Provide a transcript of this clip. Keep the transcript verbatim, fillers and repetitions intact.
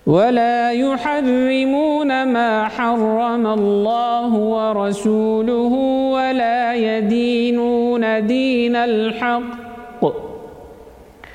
ولا يحرمون ما حرم الله ورسوله ولا يدينون دين الحق